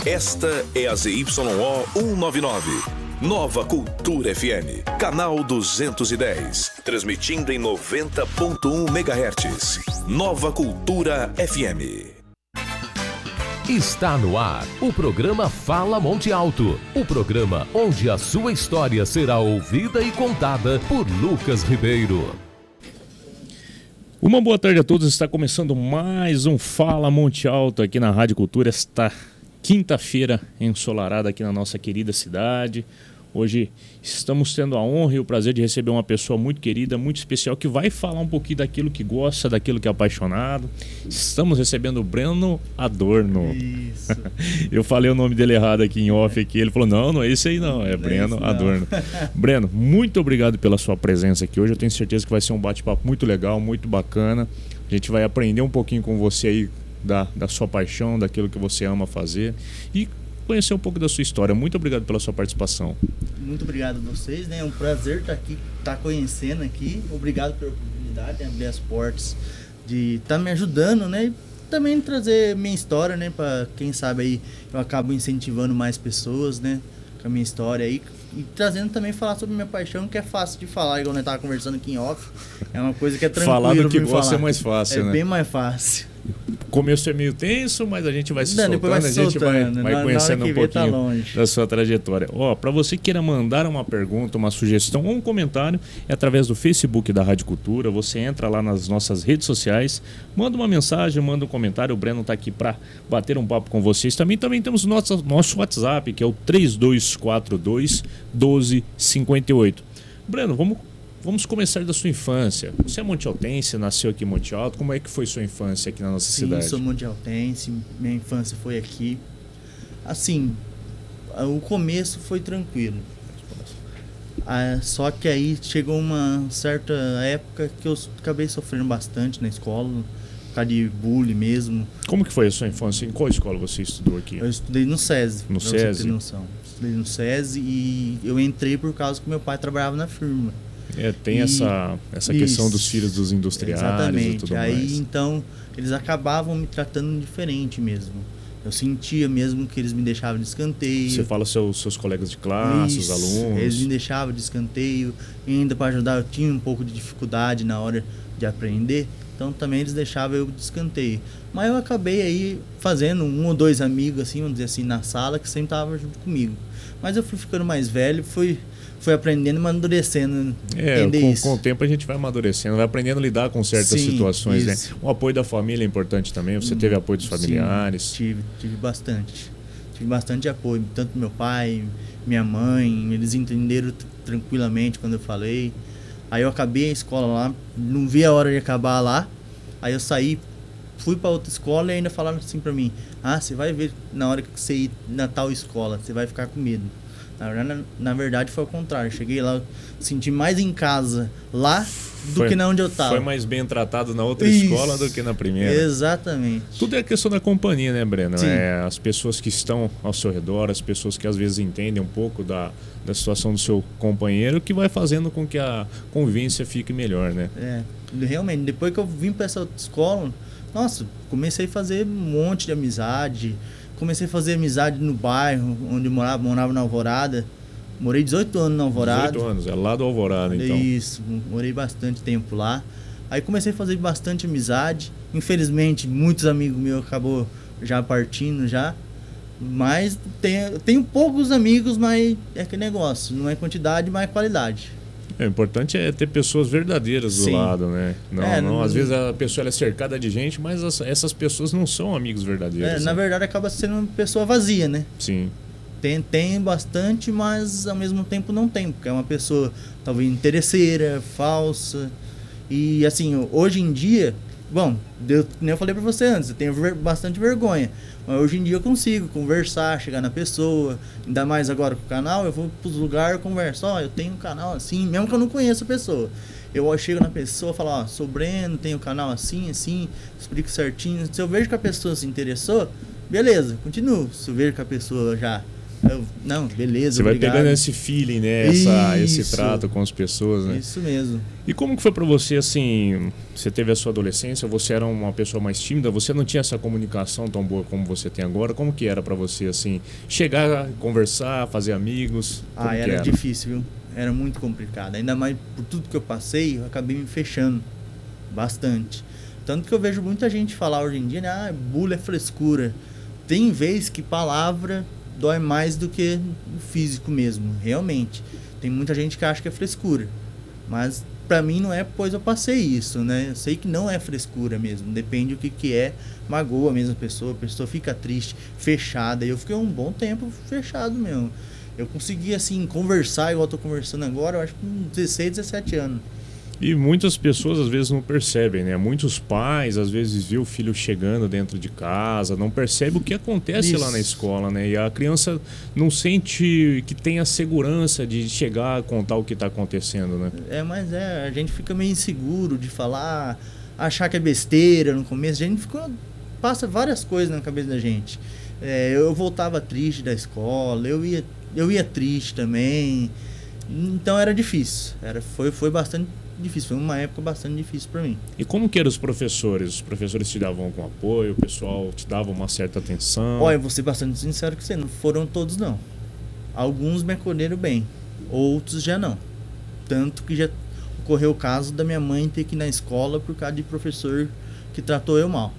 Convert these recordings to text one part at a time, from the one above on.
Esta é a ZYO 199. Nova Cultura FM, canal 210, transmitindo em 90.1 MHz. Nova Cultura FM. Está no ar o programa Fala Monte Alto, o programa onde a sua história será ouvida e contada por Lucas Ribeiro. Uma boa tarde a todos, está começando mais um Fala Monte Alto aqui na Rádio Cultura, esta quinta-feira ensolarada aqui na nossa querida cidade. Hoje estamos tendo a honra e o prazer de receber uma pessoa muito querida, muito especial, que vai falar um pouquinho daquilo que gosta, daquilo que é apaixonado. Estamos recebendo o Breno Adorno. Isso. Eu falei o nome dele errado aqui em off, aqui. Ele falou, não é esse aí não, é Breno Adorno. Breno, muito obrigado pela sua presença aqui hoje. Eu tenho certeza que vai ser um bate-papo muito legal, muito bacana. A gente vai aprender um pouquinho com você aí da sua paixão, daquilo que você ama fazer e conhecer um pouco da sua história. Muito obrigado pela sua participação. Muito obrigado a vocês, né? É um prazer estar aqui, estar conhecendo aqui. Obrigado pela oportunidade de abrir as portas, de estar me ajudando, né? E também trazer minha história, né? Para quem sabe aí eu acabo incentivando mais pessoas, né? Com a minha história aí. E trazendo também falar sobre minha paixão, que é fácil de falar, igual nós tava conversando aqui em off. É uma coisa que é tranquilo. Falar do que gosta é mais fácil, né? É bem mais fácil. O começo é meio tenso, mas a gente vai se soltando, vai a gente vai conhecendo um pouquinho da sua trajetória. Para você que queira mandar uma pergunta, uma sugestão ou um comentário, é através do Facebook da Rádio Cultura. Você entra lá nas nossas redes sociais, manda uma mensagem, manda um comentário. O Breno está aqui para bater um papo com vocês. Também temos nosso WhatsApp, que é o 3242 1258. Breno, Vamos começar da sua infância. Você é montealtense, nasceu aqui em Monte Alto. Como é que foi sua infância aqui na nossa cidade? Sim, sou montealtense. Minha infância foi aqui. Assim, o começo foi tranquilo. Só que aí chegou uma certa época que eu acabei sofrendo bastante na escola, por causa de bullying mesmo. Como que foi a sua infância? Em qual escola você estudou aqui? Eu estudei no SESI. No SESI? Você ter noção. Estudei no SESI e eu entrei por causa que meu pai trabalhava na firma. Tem essa questão dos filhos dos industriais. Exatamente. E tudo aí mais. Então eles acabavam me tratando diferente mesmo. Eu sentia mesmo que eles me deixavam de escanteio. Você fala seus colegas de classe, os alunos. Eles me deixavam de escanteio. E ainda para ajudar eu tinha um pouco de dificuldade na hora de aprender. Então também eles deixavam eu de escanteio. Mas eu acabei aí fazendo um ou dois amigos, assim, vamos dizer assim, na sala, que sempre estavam junto comigo. Mas eu fui ficando mais velho, fui aprendendo e amadurecendo. Com o tempo a gente vai amadurecendo, vai aprendendo a lidar com certas situações, né? O apoio da família é importante também. Você teve apoio dos familiares? Sim, tive bastante. Tive bastante apoio, tanto meu pai, minha mãe, eles entenderam tranquilamente quando eu falei. Aí eu acabei a escola lá, não vi a hora de acabar lá. Aí eu saí, fui para outra escola e ainda falaram assim para mim: você vai ver na hora que você ir na tal escola, você vai ficar com medo. Na verdade foi ao contrário. Cheguei lá, senti mais em casa lá do que na onde eu estava. Foi mais bem tratado na outra escola do que na primeira. Exatamente. Tudo é questão da companhia, né, Breno? Sim. As pessoas que estão ao seu redor, as pessoas que às vezes entendem um pouco da situação do seu companheiro, que vai fazendo com que a convivência fique melhor, né? Realmente, depois que eu vim para essa outra escola, nossa, comecei a fazer um monte de amizade. Comecei a fazer amizade no bairro onde eu morava na Alvorada. Morei 18 anos na Alvorada. 18 anos, é lá do Alvorada, então. Isso, morei bastante tempo lá. Aí comecei a fazer bastante amizade. Infelizmente, muitos amigos meus acabou já partindo já. Mas tenho poucos amigos, mas é aquele negócio. Não é quantidade, mas é qualidade. O importante é ter pessoas verdadeiras do lado, né? Às vezes a pessoa é cercada de gente, mas essas pessoas não são amigos verdadeiros. Na verdade acaba sendo uma pessoa vazia, né? Sim. Tem bastante, mas ao mesmo tempo não tem, porque é uma pessoa talvez interesseira, falsa. E assim, hoje em dia, bom, nem eu falei pra você antes, eu tenho bastante vergonha. Mas hoje em dia eu consigo conversar, chegar na pessoa. Ainda mais agora com o canal, eu vou pros lugares, converso. Eu tenho um canal assim, mesmo que eu não conheça a pessoa. Eu chego na pessoa e falo, sou Breno, tenho um canal assim, explico certinho. Se eu vejo que a pessoa se interessou, beleza, continuo. Se eu vejo que a pessoa já Não, beleza, Você obrigado. vai pegando esse feeling, né? Esse trato com as pessoas, né? Isso mesmo. E como que foi para você, assim, você teve a sua adolescência, você era uma pessoa mais tímida, você não tinha essa comunicação tão boa como você tem agora, como que era para você, assim, chegar, conversar, fazer amigos? Era difícil, viu? Era muito complicado, ainda mais por tudo que eu passei, eu acabei me fechando bastante. Tanto que eu vejo muita gente falar hoje em dia, né? Bullying é frescura. Tem vez que palavra dói mais do que o físico mesmo, realmente. Tem muita gente que acha que é frescura, mas pra mim não é, pois eu passei isso, né? Eu sei que não é frescura mesmo, depende do que é, magoa a mesma pessoa, a pessoa fica triste, fechada, e eu fiquei um bom tempo fechado mesmo. Eu consegui, assim, conversar igual eu tô conversando agora, eu acho que com 16, 17 anos. E muitas pessoas às vezes não percebem, né? Muitos pais às vezes vê o filho chegando dentro de casa, não percebe o que acontece lá na escola, né? E a criança não sente que tem a segurança de chegar a contar o que está acontecendo, né? Mas a gente fica meio inseguro de falar, achar que é besteira no começo, a gente passa várias coisas na cabeça da gente. Eu voltava triste da escola, eu ia triste também, então era difícil, foi bastante difícil, foi uma época bastante difícil para mim. E como que eram os professores? Os professores te davam algum apoio? O pessoal te dava uma certa atenção? Olha, eu vou ser bastante sincero com você, não foram todos não. Alguns me acolheram bem, outros já não. Tanto que já ocorreu o caso da minha mãe ter que ir na escola por causa de professor que tratou eu mal.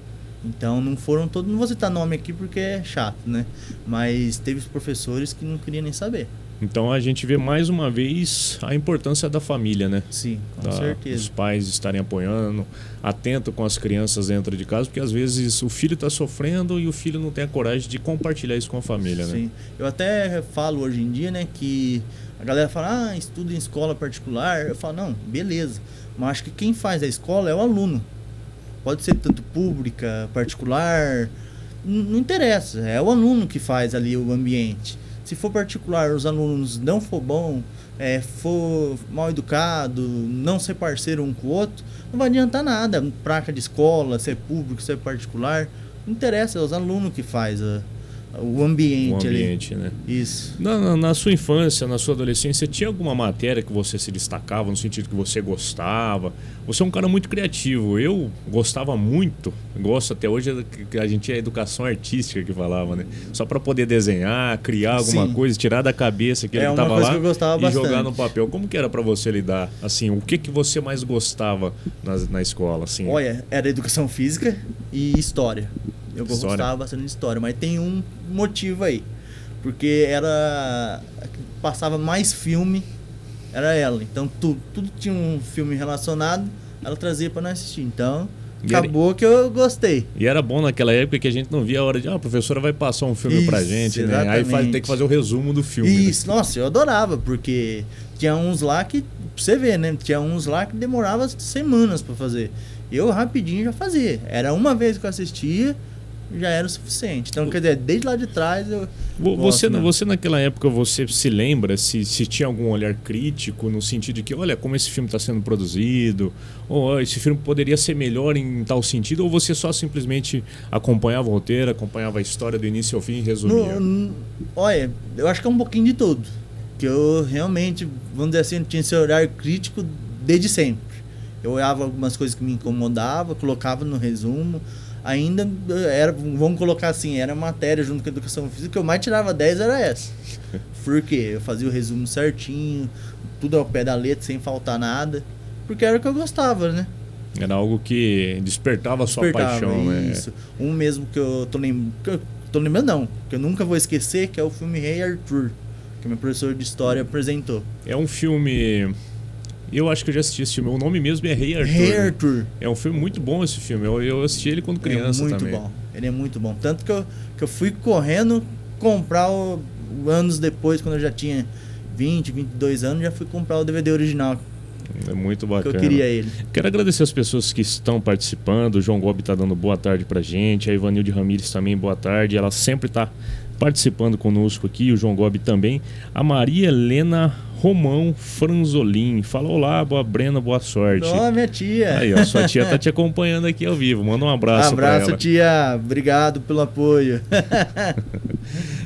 Então não foram todos, não vou citar nome aqui porque é chato, né? Mas teve os professores que não queriam nem saber. Então a gente vê mais uma vez a importância da família, né? Sim, com certeza. Os pais estarem apoiando, atento com as crianças dentro de casa, porque às vezes o filho está sofrendo e o filho não tem a coragem de compartilhar isso com a família, né? Sim, eu até falo hoje em dia, né, que a galera fala, estuda em escola particular. Eu falo, não, beleza, mas acho que quem faz a escola é o aluno. Pode ser tanto pública, particular, não interessa, é o aluno que faz ali o ambiente. Se for particular, os alunos não for bom, for mal educado, não ser parceiro um com o outro, não vai adiantar nada. Placa de escola, se é público, se é particular, não interessa, é os alunos que faz o ambiente ali. Né? Isso. Na sua infância, na sua adolescência, tinha alguma matéria que você se destacava, no sentido que você gostava? Você é um cara muito criativo. Eu gostava muito, gosto até hoje, que a gente tinha educação artística que falava, né? Só para poder desenhar, criar alguma coisa, tirar da cabeça que ele estava lá e jogar no papel. Como que era para você lidar? Assim, o que você mais gostava na escola? Assim? Olha, era educação física e história. Eu gostava bastante de história, mas tem um motivo aí. Porque passava mais filme, era ela. Então tudo tinha um filme relacionado, ela trazia para nós assistir. Então acabou que eu gostei. E era bom naquela época que a gente não via a hora de a professora vai passar um filme pra gente, exatamente, né? Aí tem que fazer o resumo do filme. Isso, né? Nossa, eu adorava, porque tinha uns lá que, pra você ver, né? Tinha uns lá que demorava semanas para fazer. Eu rapidinho já fazia. Era uma vez que eu assistia, já era o suficiente. Então, quer dizer, desde lá de trás Você naquela época, você se lembra se tinha algum olhar crítico no sentido de que, olha, como esse filme está sendo produzido, ou esse filme poderia ser melhor em tal sentido, ou você só simplesmente acompanhava o roteiro, acompanhava a história do início ao fim e resumia? Olha, eu acho que é um pouquinho de tudo. Que eu realmente, vamos dizer assim, tinha esse olhar crítico desde sempre. Eu olhava algumas coisas que me incomodavam, colocava no resumo. Ainda era, vamos colocar assim, era matéria junto com a educação física, que eu mais tirava 10 era essa. Porque eu fazia o resumo certinho, tudo ao pé da letra, sem faltar nada, porque era o que eu gostava, né? Era algo que despertava a sua paixão, né? Isso. Um mesmo que eu tô lembrando, não, que eu nunca vou esquecer, que é o filme Rei Arthur, que meu professor de história apresentou. É um filme... Eu acho que eu já assisti esse filme. O nome mesmo é Rei Arthur. Rei Arthur. É um filme muito bom esse filme. Eu assisti ele quando criança também. Ele é muito bom. Ele é muito bom. Tanto que eu fui correndo comprar anos depois, quando eu já tinha 20, 22 anos, já fui comprar o DVD original. É muito bacana. Que eu queria ele. Quero agradecer as pessoas que estão participando. O João Gobi está dando boa tarde pra gente. A Ivanilde Ramires também, boa tarde. Ela sempre está participando conosco aqui. O João Gobi também. A Maria Helena Romão Franzolin. Fala olá, boa Brena, boa sorte. Ó, minha tia. Aí, ó, sua tia tá te acompanhando aqui ao vivo. Manda um abraço pra ela. Abraço, tia. Obrigado pelo apoio.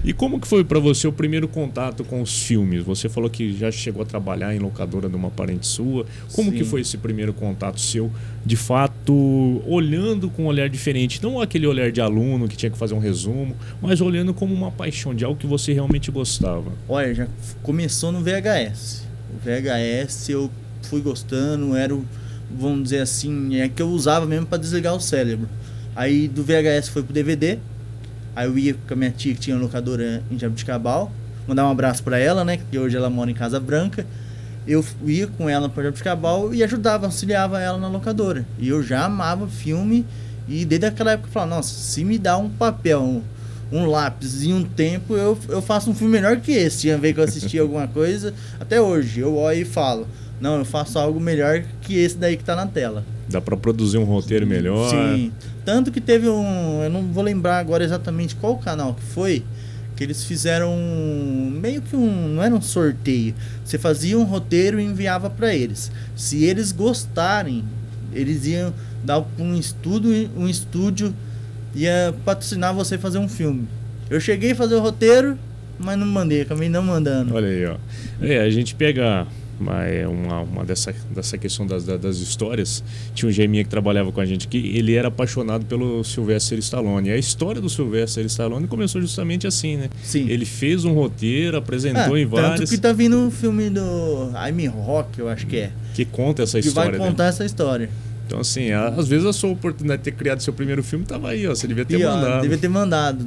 E como que foi para você o primeiro contato com os filmes? Você falou que já chegou a trabalhar em locadora de uma parente sua. Como Sim. que foi esse primeiro contato seu, de fato, olhando com um olhar diferente? Não aquele olhar de aluno que tinha que fazer um resumo, mas olhando como uma paixão de algo que você realmente gostava. Olha, já começou no VHS. O VHS eu fui gostando, era o, vamos dizer assim, é que eu usava mesmo para desligar o cérebro. Aí do VHS foi pro DVD. Aí eu ia com a minha tia que tinha locadora em Jabuticabal, mandar um abraço para ela, né, que hoje ela mora em Casa Branca. Eu ia com ela para Jabuticabal e ajudava, auxiliava ela na locadora. E eu já amava filme e desde aquela época eu falava, nossa, se me dá um papel, um lápis e um tempo, eu faço um filme melhor que esse. Tinha vez que eu assistia alguma coisa, até hoje eu olho e falo, não, eu faço algo melhor que esse daí que tá na tela. Dá para produzir um roteiro melhor. Sim. Tanto que teve eu não vou lembrar agora exatamente qual canal que foi, que eles fizeram meio que não era um sorteio. Você fazia um roteiro e enviava para eles. Se eles gostarem, eles iam dar um estúdio ia patrocinar você fazer um filme. Eu cheguei a fazer o roteiro, mas não mandei, acabei não mandando. Olha aí, ó. A gente pega uma dessa questão das histórias. Tinha um geminha que trabalhava com a gente aqui, ele era apaixonado pelo Sylvester Stallone. E a história do Sylvester Stallone começou justamente assim, né? Sim. Ele fez um roteiro, apresentou em vários... Tanto que tá vindo um filme do I'm Rock, eu acho que é. Que conta essa história. Que vai contar essa história. Então, assim, às vezes a sua oportunidade de ter criado seu primeiro filme tava aí, ó. Você devia ter mandado. Devia ter mandado.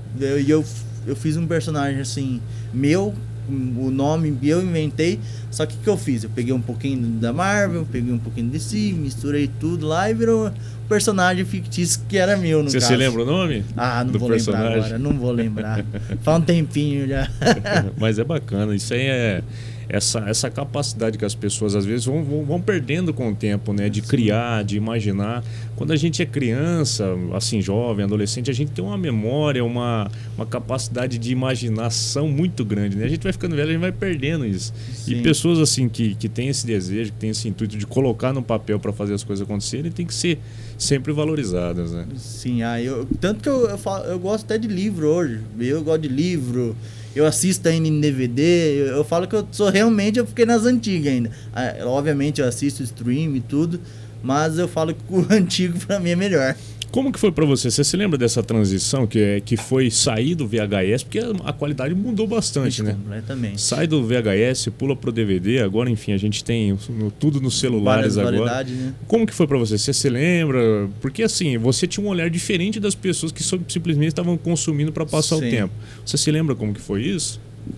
eu fiz um personagem, assim, meu... O nome eu inventei, só que o que eu fiz? Eu peguei um pouquinho da Marvel, peguei um pouquinho de DC, misturei tudo lá e virou um personagem fictício que era meu, no caso. Você se lembra o nome? Não vou lembrar agora, não vou lembrar. Faz um tempinho já. Mas é bacana, isso aí é... Essa capacidade que as pessoas às vezes vão perdendo com o tempo, né? De criar, de imaginar. Quando a gente é criança, assim, jovem, adolescente, a gente tem uma memória, uma capacidade de imaginação muito grande, né? A gente vai ficando velho, a gente vai perdendo isso. Sim. E pessoas assim que têm esse desejo, que têm esse intuito de colocar no papel para fazer as coisas acontecerem, tem que ser sempre valorizadas, né? Sim, tanto que eu gosto até de livro hoje. Eu gosto de livro. Eu assisto ainda em DVD, eu falo que eu fiquei nas antigas ainda. Obviamente eu assisto stream e tudo, mas eu falo que o antigo pra mim é melhor. Como que foi pra você? Você se lembra dessa transição que foi sair do VHS? Porque a qualidade mudou bastante, né? Completamente. Sai do VHS, pula pro DVD, agora enfim, a gente tem tudo nos celulares agora. Né? Como que foi pra você? Você se lembra? Porque assim, você tinha um olhar diferente das pessoas que simplesmente estavam consumindo para passar Sim. o tempo. Você se lembra como que foi isso?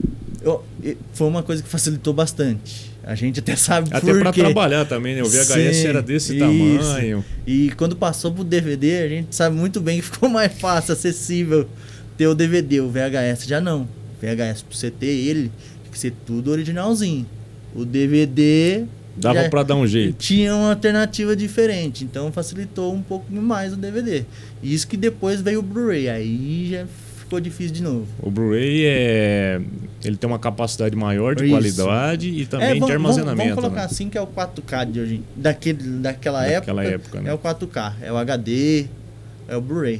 Foi uma coisa que facilitou bastante. A gente até sabe até para trabalhar também, né? O VHS Sim, era desse tamanho. E quando passou pro DVD, a gente sabe muito bem que ficou mais fácil, acessível ter o DVD. O VHS já não. O VHS, pra você ter ele, tem que ser tudo originalzinho. O DVD... Dava para dar um jeito. Tinha uma alternativa diferente. Então facilitou um pouco mais o DVD. E isso que depois veio o Blu-ray. Aí já ficou difícil de novo. O Blu-ray ele tem uma capacidade maior de qualidade e também de armazenamento. Vamos colocar assim que é o 4K de hoje. Daquela época, né? É o 4K. É o HD, é o Blu-ray.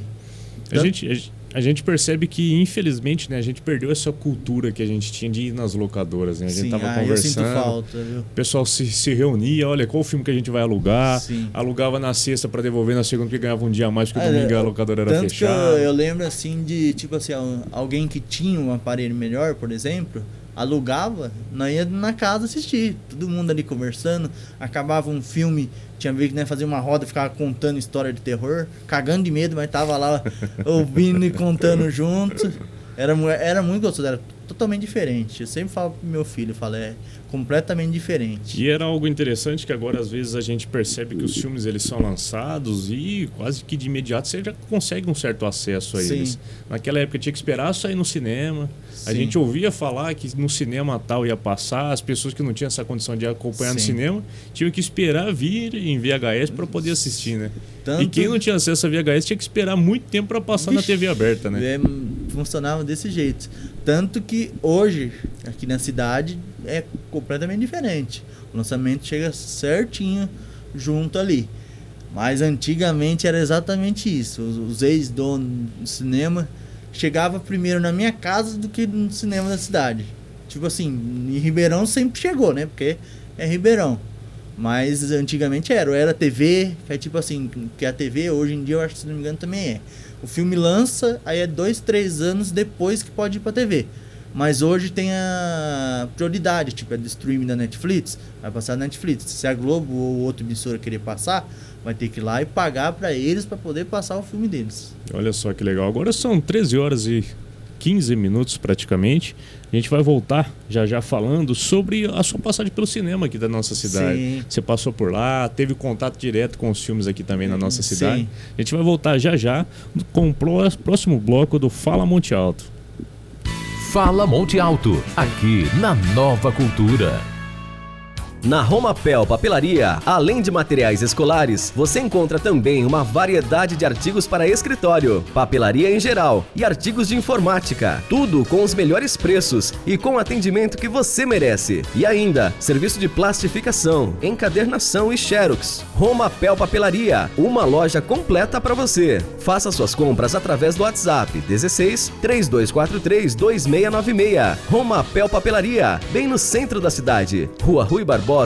A gente percebe que, infelizmente, né, a gente perdeu essa cultura que a gente tinha de ir nas locadoras. Né? A gente tava conversando. Eu sinto falta, viu? O pessoal se reunia, olha, qual o filme que a gente vai alugar? Sim. Alugava na sexta para devolver na segunda, porque ganhava um dia a mais, porque domingo a locadora era fechada. Eu lembro assim de, tipo assim, alguém que tinha um aparelho melhor, por exemplo, alugava, nós ia na casa assistir. Todo mundo ali conversando, acabava um filme, tinha vez que né, fazia uma roda, ficava contando história de terror, cagando de medo, mas tava lá ouvindo e contando junto. Era muito gostoso, era totalmente diferente. Eu sempre falo pro meu filho, é completamente diferente. E era algo interessante que agora às vezes a gente percebe que os filmes eles são lançados e quase que de imediato você já consegue um certo acesso a eles. Naquela época tinha que esperar sair no cinema. A gente ouvia falar que no cinema tal ia passar, as pessoas que não tinham essa condição de acompanhar no cinema tinham que esperar vir em VHS para poder assistir, né? E quem não tinha acesso a VHS tinha que esperar muito tempo para passar na TV aberta, né? Funcionava desse jeito. Tanto que hoje, aqui na cidade, é completamente diferente. O lançamento chega certinho junto ali. Mas antigamente era exatamente isso. Os ex-donos do cinema chegava primeiro na minha casa do que no cinema da cidade. Tipo assim, em Ribeirão sempre chegou, né? Porque é Ribeirão. Mas antigamente era TV, é tipo assim, que a TV hoje em dia eu acho que, se não me engano, também é. O filme lança, aí é 2-3 anos depois que pode ir pra TV. Mas hoje tem a prioridade, tipo, é do streaming da Netflix, vai passar na Netflix. Se a Globo ou outra emissora querer passar, vai ter que ir lá e pagar pra eles pra poder passar o filme deles. Olha só que legal. Agora são 13 horas e 15 minutos praticamente. A gente vai voltar já falando sobre a sua passagem pelo cinema aqui da nossa cidade. Sim. Você passou por lá, teve contato direto com os filmes aqui também na nossa cidade. Sim. A gente vai voltar já com o próximo bloco do Fala Monte Alto. Fala Monte Alto, aqui na Nova Cultura. Na Romapel Papelaria, além de materiais escolares, você encontra também uma variedade de artigos para escritório, papelaria em geral e artigos de informática. Tudo com os melhores preços e com o atendimento que você merece. E ainda, serviço de plastificação, encadernação e xerox. Romapel Papelaria, uma loja completa para você. Faça suas compras através do WhatsApp 16 3243 2696. Romapel Papelaria, bem no centro da cidade. Rua Rui Barbosa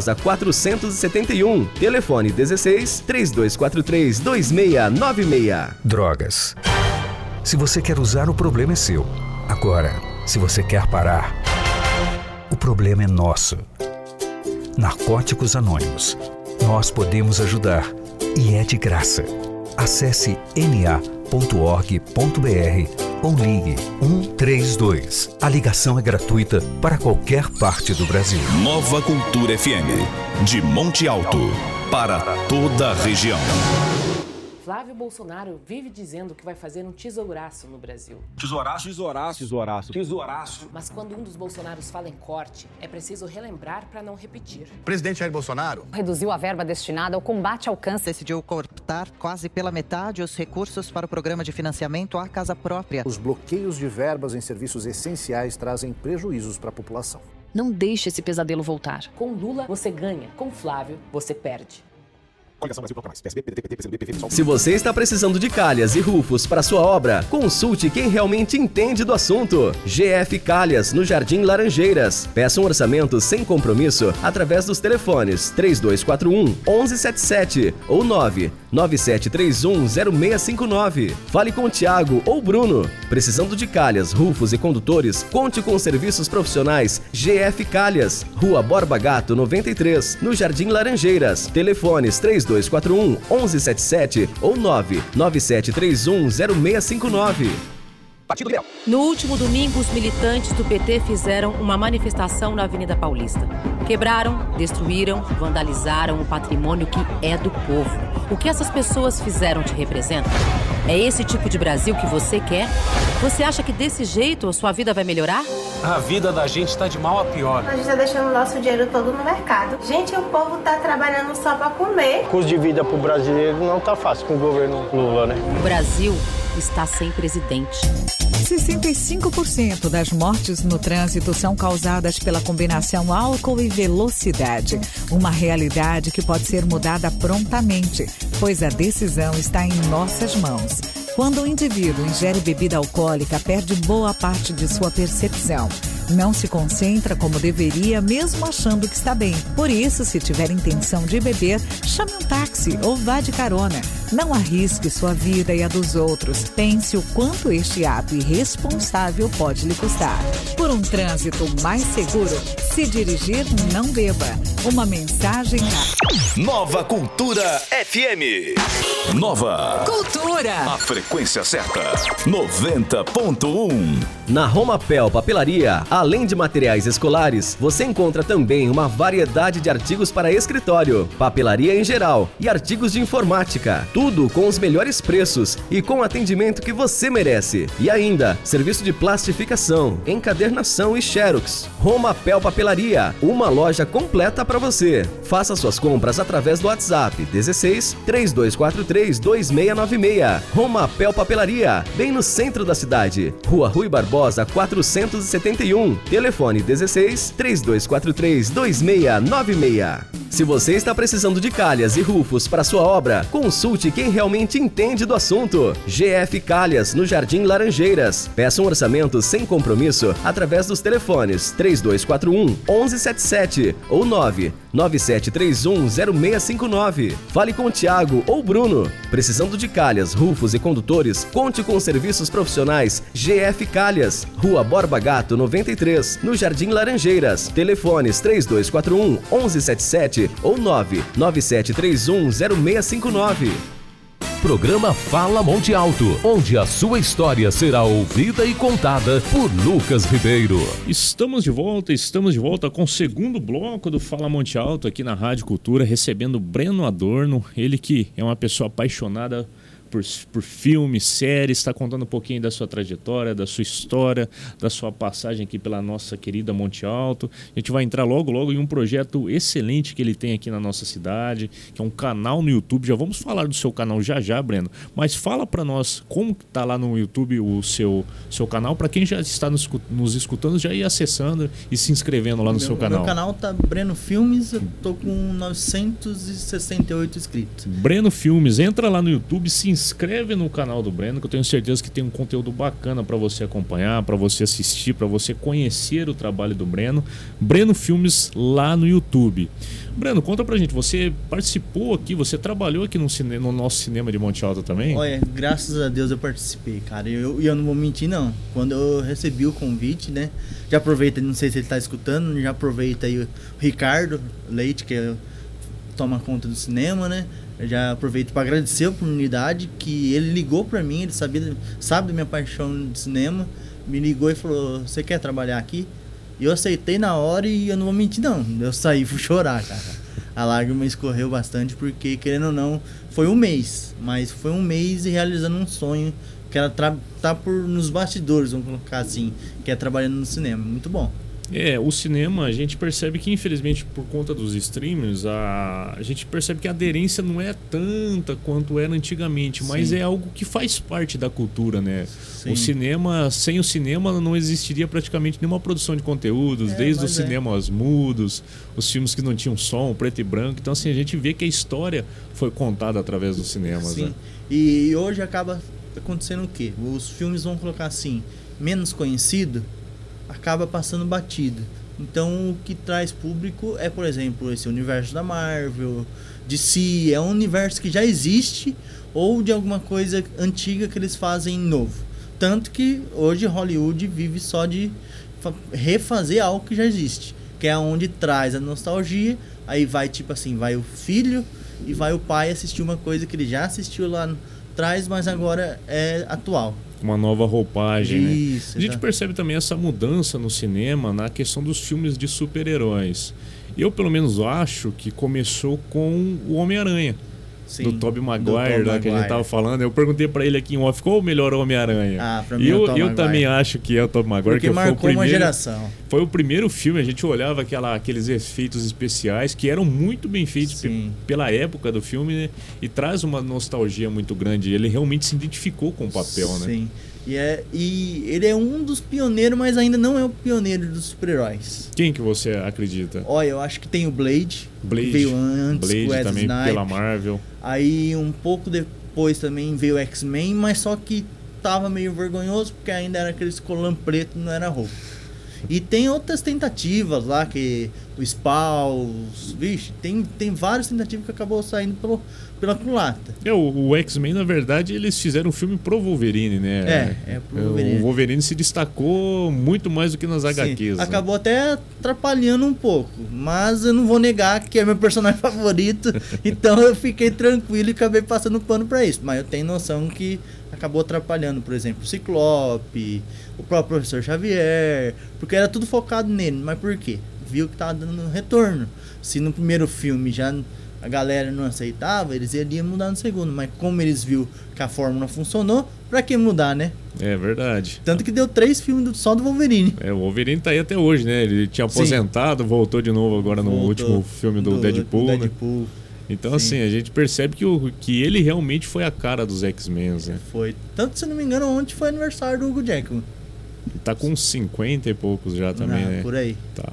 471, telefone 16 3243 2696. Drogas. Se você quer usar, o problema é seu. Agora, se você quer parar, o problema é nosso. Narcóticos Anônimos. Nós podemos ajudar e é de graça. Acesse na.org.br ou ligue 132. A ligação é gratuita para qualquer parte do Brasil. Nova Cultura FM, de Monte Alto, para toda a região. Flávio Bolsonaro vive dizendo que vai fazer um tesouraço no Brasil. Tesouraço? Tesouraço. Tesouraço. Tesouraço. Mas quando um dos Bolsonaros fala em corte, é preciso relembrar para não repetir. O presidente Jair Bolsonaro reduziu a verba destinada ao combate ao câncer. Decidiu cortar quase pela metade os recursos para o programa de financiamento à casa própria. Os bloqueios de verbas em serviços essenciais trazem prejuízos para a população. Não deixe esse pesadelo voltar. Com Lula, você ganha. Com Flávio, você perde. Se você está precisando de calhas e rufos para sua obra, consulte quem realmente entende do assunto. GF Calhas, no Jardim Laranjeiras. Peça um orçamento sem compromisso através dos telefones 3241 1177 ou 99731 0659. Fale com o Thiago ou Bruno. Precisando de calhas, rufos e condutores, conte com os serviços profissionais GF Calhas, Rua Borba Gato 93, no Jardim Laranjeiras. Telefones 3241 1177 ou 99731 0659. No último domingo, os militantes do PT fizeram uma manifestação na Avenida Paulista. Quebraram, destruíram, vandalizaram o patrimônio que é do povo. O que essas pessoas fizeram te representa? É esse tipo de Brasil que você quer? Você acha que desse jeito a sua vida vai melhorar? A vida da gente tá de mal a pior. A gente tá deixando o nosso dinheiro todo no mercado. Gente, o povo tá trabalhando só pra comer. O custo de vida pro brasileiro não tá fácil com o governo Lula, né? O Brasil está sem presidente. 65% das mortes no trânsito são causadas pela combinação álcool e velocidade. Uma realidade que pode ser mudada prontamente, pois a decisão está em nossas mãos. Quando o indivíduo ingere bebida alcoólica, perde boa parte de sua percepção. Não se concentra como deveria, mesmo achando que está bem. Por isso, se tiver intenção de beber, chame um táxi ou vá de carona. Não arrisque sua vida e a dos outros. Pense o quanto este ato irresponsável pode lhe custar. Por um trânsito mais seguro, se dirigir, não beba. Uma mensagem a... Nova Cultura FM. Nova Cultura. A frequência certa. 90.1. Na Romapel Papelaria, além de materiais escolares, você encontra também uma variedade de artigos para escritório, papelaria em geral e artigos de informática. Tudo com os melhores preços e com o atendimento que você merece. E ainda, serviço de plastificação, encadernação e xerox. Romapel Papelaria, uma loja completa para você. Faça suas compras através do WhatsApp 16 3243 2696. Romapel Papelaria, bem no centro da cidade. Rua Rui Barbosa 471. Telefone 16 3243 2696. Se você está precisando de calhas e rufos para sua obra, consulte quem realmente entende do assunto. GF Calhas, no Jardim Laranjeiras. Peça um orçamento sem compromisso através dos telefones 3241-1177 ou 99731-0659. Fale com o Thiago ou Bruno. Precisando de calhas, rufos e condutores, conte com os serviços profissionais GF Calhas, Rua Borba Gato 93, no Jardim Laranjeiras. Telefones 3241-1177 ou 99731-0659. Programa Fala Monte Alto, onde a sua história será ouvida e contada por Lucas Ribeiro. Estamos de volta com o segundo bloco do Fala Monte Alto aqui na Rádio Cultura, recebendo Breno Adorno, ele que é uma pessoa apaixonada por filmes, séries, está contando um pouquinho da sua trajetória, da sua história, da sua passagem aqui pela nossa querida Monte Alto. A gente vai entrar logo em um projeto excelente que ele tem aqui na nossa cidade, que é um canal no YouTube. Já vamos falar do seu canal já, Breno, mas fala para nós como está lá no YouTube o seu canal, para quem já está nos escutando, já ir acessando e se inscrevendo lá no seu canal. Meu canal tá Breno Filmes, eu tô com 968 inscritos. Breno Filmes, entra lá no YouTube, se inscreve no canal do Breno, que eu tenho certeza que tem um conteúdo bacana para você acompanhar, para você assistir, para você conhecer o trabalho do Breno. Breno Filmes lá no YouTube. Breno, conta pra gente, você participou aqui, você trabalhou aqui no nosso cinema de Monte Alto também? Olha, graças a Deus eu participei, cara. E eu não vou mentir, não. Quando eu recebi o convite, né? Já aproveita, não sei se ele tá escutando, já aproveita aí o Ricardo Leite, que toma conta do cinema, né? Eu já aproveito para agradecer a oportunidade que ele ligou para mim, ele sabe da minha paixão de cinema, me ligou e falou, você quer trabalhar aqui? E eu aceitei na hora e eu não vou mentir não, eu saí, fui chorar, cara. A lágrima escorreu bastante porque, querendo ou não, foi um mês, mas foi um mês realizando um sonho, que era tá nos bastidores, vamos colocar assim, que é trabalhando no cinema, muito bom. O cinema, a gente percebe que, infelizmente, por conta dos streamers, a gente percebe que a aderência não é tanta quanto era antigamente, mas sim, é algo que faz parte da cultura, né? Sim. O cinema, sem o cinema não existiria praticamente nenhuma produção de conteúdos, desde os cinemas mudos, os filmes que não tinham som, preto e branco. Então, assim, a gente vê que a história foi contada através dos cinemas, sim, né? E hoje acaba acontecendo o quê? Os filmes vão colocar assim, menos conhecido, acaba passando batido. Então o que traz público é, por exemplo, esse universo da Marvel, DC, é um universo que já existe ou de alguma coisa antiga que eles fazem novo. Tanto que hoje Hollywood vive só de refazer algo que já existe, que é onde traz a nostalgia, aí vai tipo assim, vai o filho e vai o pai assistir uma coisa que ele já assistiu lá atrás, mas agora é atual. Uma nova roupagem, isso, né? A gente percebe também essa mudança no cinema na questão dos filmes de super-heróis. Eu, pelo menos, acho que começou com o Homem-Aranha, do Tobey Maguire, que a gente tava falando. Eu perguntei pra ele aqui em off, qual o melhor Homem-Aranha? Pra mim eu também acho que é o Tobey Maguire. Porque marcou uma geração. Foi o primeiro filme, a gente olhava aqueles efeitos especiais que eram muito bem feitos pela época do filme, né? E traz uma nostalgia muito grande. Ele realmente se identificou com o papel, né? Sim. E ele é um dos pioneiros, mas ainda não é o pioneiro dos super-heróis. Quem que você acredita? Olha, eu acho que tem o Blade que veio antes, Blade o também Snipe. Pela Marvel. Aí um pouco depois também veio o X-Men, mas só que tava meio vergonhoso, porque ainda era aquele colã preto, não era roupa. E tem outras tentativas lá, que o Spawn, vixe, tem várias tentativas que acabou saindo pela culata. O X-Men, na verdade, eles fizeram um filme pro Wolverine, né? Pro Wolverine. O Wolverine se destacou muito mais do que nas HQs. Né? Acabou até atrapalhando um pouco, mas eu não vou negar que é meu personagem favorito, então eu fiquei tranquilo e acabei passando pano pra isso. Mas eu tenho noção que acabou atrapalhando, por exemplo, o Ciclope, o próprio Professor Xavier, porque era tudo focado nele. Mas por quê? Viu que tava dando retorno. Se no primeiro filme já a galera não aceitava, eles iriam mudar no segundo. Mas como eles viram que a fórmula funcionou, pra que mudar, né? É verdade. Tanto que deu 3 filmes só do Wolverine. O Wolverine tá aí até hoje, né? Ele tinha aposentado, voltou de novo agora no último filme do Deadpool, né? Então, assim, a gente percebe que ele realmente foi a cara dos X-Men, né? Foi. Tanto, se não me engano, ontem foi aniversário do Hugh Jackman. Tá com 50 e poucos já também, né? Por aí. Tá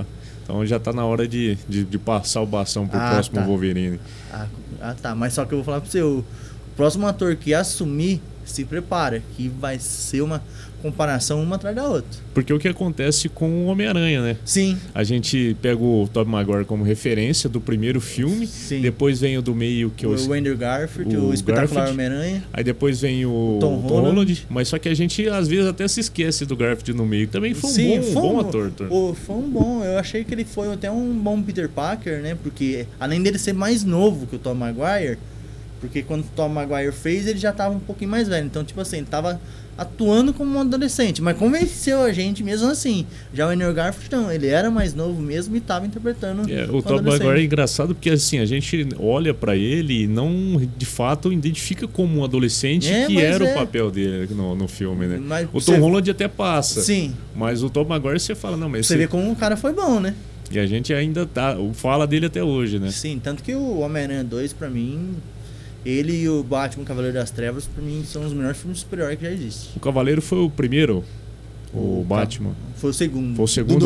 Então já tá na hora de passar o bastão pro próximo Wolverine. Tá. Mas só que eu vou falar pra você, o próximo ator que assumir, se prepara, que vai ser uma comparação uma atrás da outra. Porque o que acontece com o Homem-Aranha, né? Sim. A gente pega o Tobey Maguire como referência do primeiro filme. Sim. Depois vem o do meio, que o Andrew Garfield, o espetacular Homem-Aranha. Aí depois vem o Tom Holland. Mas só que a gente às vezes até se esquece do Garfield no meio. Também foi um bom ator. Foi um bom. Eu achei que ele foi até um bom Peter Parker, né? Porque além dele ser mais novo que o Tom Maguire, porque quando o Tom Maguire fez, ele já tava um pouquinho mais velho. Então, tipo assim, ele tava atuando como um adolescente, mas convenceu a gente mesmo assim. Já o Andrew Garfield não, ele era mais novo mesmo e tava interpretando o Tom Maguire é engraçado porque assim, a gente olha pra ele e não de fato identifica como um adolescente que era o papel dele no filme, né? Mas o Tom Holland até passa. Sim. Mas o Tom Maguire você fala, não, mas você vê como o cara foi bom, né? E a gente ainda fala dele até hoje, né? Sim, tanto que o Homem-Aranha 2 pra mim, ele e o Batman Cavaleiro das Trevas, pra mim, são os melhores filmes super-heróis que já existem. O Cavaleiro foi o primeiro? O Batman? Foi o segundo. Foi o segundo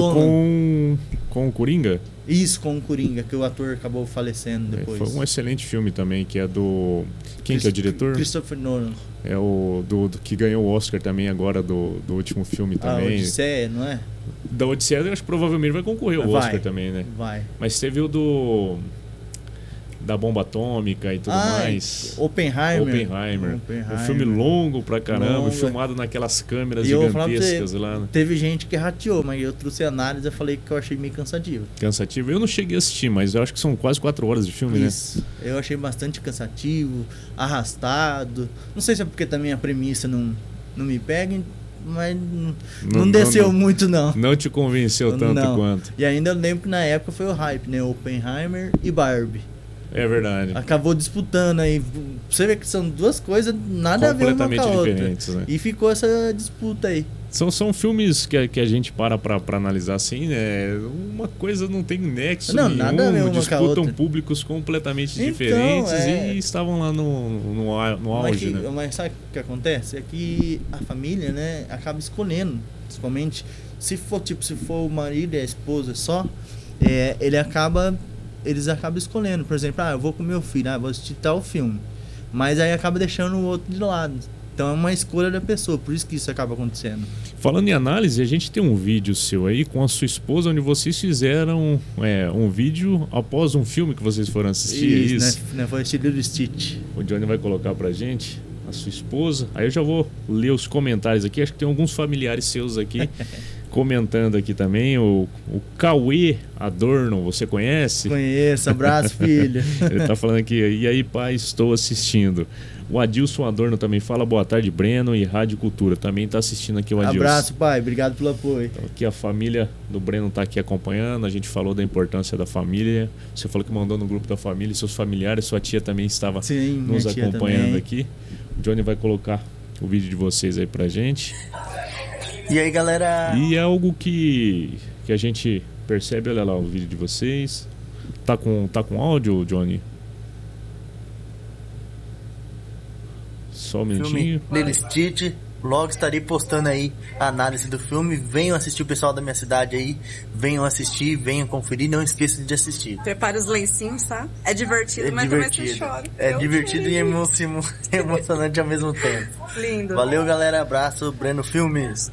com o Coringa? Isso, com o Coringa, que o ator acabou falecendo depois. Foi um excelente filme também, que é do... Quem que é o diretor? Christopher Nolan. É o do que ganhou o Oscar também agora, do último filme também. A Odisseia, não é? Da Odisseia, eu acho que provavelmente vai concorrer ao Oscar também, né? Vai. Mas teve o da bomba atômica e tudo mais. Oppenheimer. Um filme longo pra caramba, filmado naquelas câmeras gigantescas lá. Né? Teve gente que rateou, mas eu trouxe análise e falei que eu achei meio cansativo. Cansativo? Eu não cheguei a assistir, mas eu acho que são quase 4 horas de filme, Isso. Né? Eu achei bastante cansativo, arrastado. Não sei se é porque também a premissa não me pega, mas não desceu muito, não. Não te convenceu tanto quanto. E ainda eu lembro que na época foi o hype, né? Oppenheimer e Barbie. É verdade. Acabou disputando aí. Você vê que são duas coisas nada a ver uma com a outra. Diferentes, né? E ficou essa disputa aí. São filmes que a gente para analisar assim, né? Uma coisa não tem nexo nenhum. Nada a ver uma disputam públicos completamente diferentes e estavam lá no auge, né? Mas sabe o que acontece? É que a família, né, acaba escolhendo. Principalmente se for o marido e a esposa só, eles acabam escolhendo, por exemplo, eu vou com meu filho, vou assistir tal filme, mas aí acaba deixando o outro de lado. Então é uma escolha da pessoa, por isso que isso acaba acontecendo. Falando em análise, a gente tem um vídeo seu aí com a sua esposa, onde vocês fizeram um vídeo após um filme que vocês foram assistir. Isso. Né? Foi assistir Lilo Stitch. O Johnny vai colocar pra gente, a sua esposa. Aí eu já vou ler os comentários aqui, acho que tem alguns familiares seus aqui. Comentando aqui também, o Cauê Adorno, você conhece? Conheço, abraço, filho. Ele tá falando aqui, e aí, pai, estou assistindo. O Adilson Adorno também fala, boa tarde, Breno, e Rádio Cultura. Também tá assistindo aqui o Adilson. Abraço, pai, obrigado pelo apoio. Então, aqui a família do Breno tá aqui acompanhando, a gente falou da importância da família. Você falou que mandou no grupo da família, seus familiares, sua tia também estava nos acompanhando aqui. O Johnny vai colocar o vídeo de vocês aí pra gente. E aí, galera? E é algo que a gente percebe, olha lá o vídeo de vocês. Tá com áudio, Johnny? Só um minutinho. Lilo Stitch, logo estarei postando aí a análise do filme. Venham assistir, o pessoal da minha cidade aí. Venham assistir, venham conferir. Não esqueçam de assistir. Prepare os lencinhos, tá? É divertido, mas também você chora. É divertido e emocionante ao mesmo tempo. Lindo. Valeu, galera. Abraço. Breno Filmes.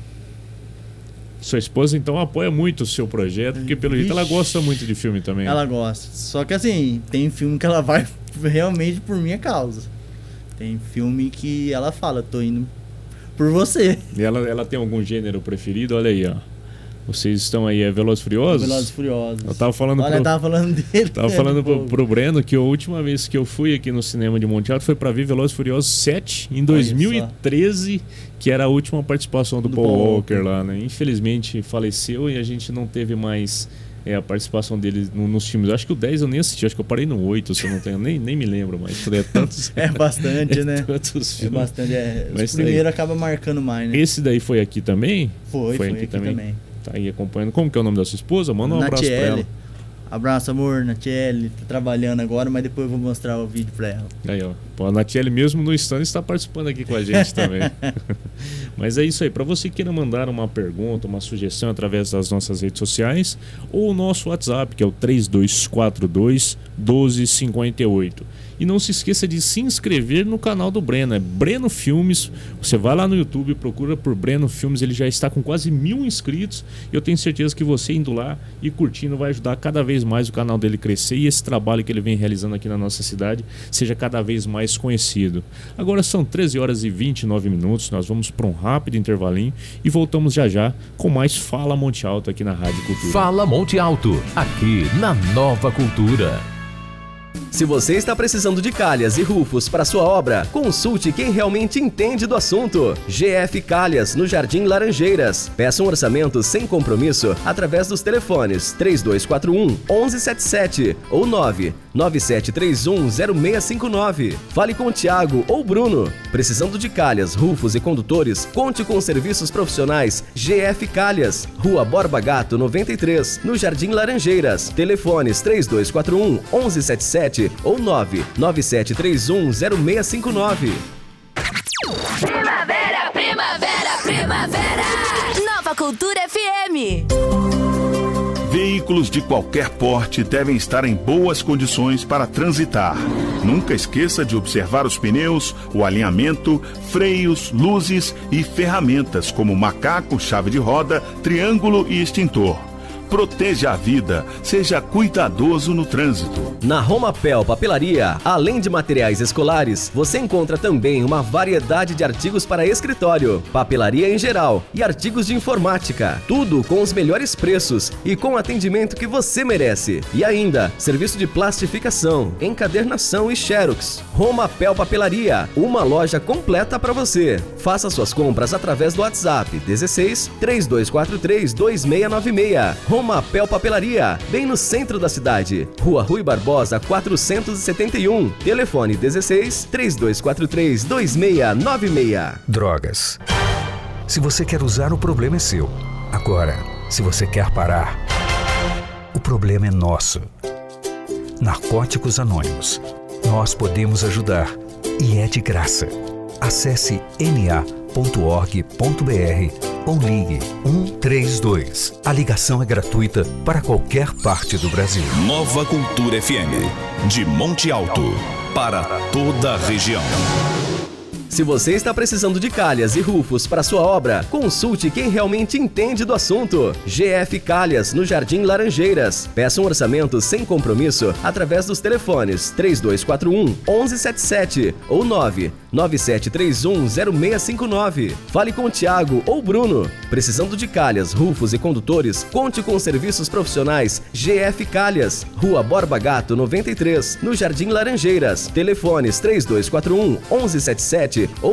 Sua esposa, então, apoia muito o seu projeto, porque pelo jeito ela gosta muito de filme também. Ela gosta. Só que assim, tem filme que ela vai realmente por minha causa. Tem filme que ela fala, tô indo por você. E ela tem algum gênero preferido? Olha aí, ó. Vocês estão aí, é Velozes e Furiosos? Velozes e Furiosos. Eu tava falando tava falando dele. Tava falando pro Breno que a última vez que eu fui aqui no cinema de Monte Alto foi pra ver Velozes e Furiosos 7 em 2013, que era a última participação do Paul Walker lá, né? Infelizmente faleceu e a gente não teve mais a participação dele nos filmes. Eu acho que o 10 eu nem assisti, acho que eu parei no 8, se eu não tenho, nem me lembro, mas é tantos. É bastante, né? Tantos filmes. É bastante, Mas o primeiro acaba marcando mais, né? Esse daí foi aqui também? Foi aqui também. Tá aí acompanhando. Como que é o nome da sua esposa? Manda um abraço pra ela. Abraço, amor, Natiele, tá trabalhando agora, mas depois eu vou mostrar o vídeo pra ela. Aí, ó. Pô, a Natiele mesmo no stand está participando aqui com a gente também. Mas é isso aí. Para você que queira mandar uma pergunta, uma sugestão através das nossas redes sociais ou o nosso WhatsApp, que é o 3242-1258. E não se esqueça de se inscrever no canal do Breno, é Breno Filmes. Você vai lá no YouTube, procura por Breno Filmes, ele já está com quase 1000 inscritos. E eu tenho certeza que você indo lá e curtindo vai ajudar cada vez mais o canal dele crescer e esse trabalho que ele vem realizando aqui na nossa cidade seja cada vez mais conhecido. Agora são 13 horas e 29 minutos, nós vamos para um rápido intervalinho e voltamos já já com mais Fala Monte Alto aqui na Rádio Cultura. Fala Monte Alto, aqui na Nova Cultura. Se você está precisando de calhas e rufos para sua obra, consulte quem realmente entende do assunto. GF Calhas, no Jardim Laranjeiras. Peça um orçamento sem compromisso através dos telefones 3241-1177 ou 99731-0659. Fale com o Thiago ou Bruno. Precisando de calhas, rufos e condutores, conte com serviços profissionais GF Calhas, Rua Borba Gato 93, no Jardim Laranjeiras. Telefones 3241-1177 ou 99731-0659. Primavera, primavera, primavera. Nova Cultura FM. Veículos de qualquer porte devem estar em boas condições para transitar. Nunca esqueça de observar os pneus, o alinhamento, freios, luzes e ferramentas como macaco, chave de roda, triângulo e extintor. Proteja a vida, seja cuidadoso no trânsito. Na Romapel Papelaria, além de materiais escolares, você encontra também uma variedade de artigos para escritório, papelaria em geral e artigos de informática. Tudo com os melhores preços e com o atendimento que você merece. E ainda, serviço de plastificação, encadernação e xerox. Romapel Papelaria, uma loja completa para você. Faça suas compras através do WhatsApp 16 3243 2696. Romapel Papelaria, bem no centro da cidade. Rua Rui Barbosa 471. Telefone 16 3243 2696. Drogas. Se você quer usar, o problema é seu. Agora, se você quer parar, o problema é nosso. Narcóticos Anônimos. Nós podemos ajudar. E é de graça. Acesse na.org.br ou ligue 132. A ligação é gratuita para qualquer parte do Brasil. Nova Cultura FM, de Monte Alto, para toda a região. Se você está precisando de calhas e rufos para sua obra, consulte quem realmente entende do assunto. GF Calhas, no Jardim Laranjeiras. Peça um orçamento sem compromisso através dos telefones 3241-1177 ou 99731-0659. Fale com o Thiago ou Bruno. Precisando de calhas, rufos e condutores, conte com serviços profissionais GF Calhas, Rua Borba Gato 93, no Jardim Laranjeiras. Telefones 3241-1177 ou